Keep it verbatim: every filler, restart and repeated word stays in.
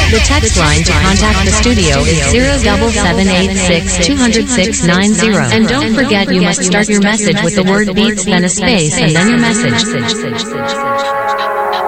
The text line to contact the studio is zero seven seven eight six two zero six nine zero. And don't forget you must start your message with the word beats, then a space, and then your message.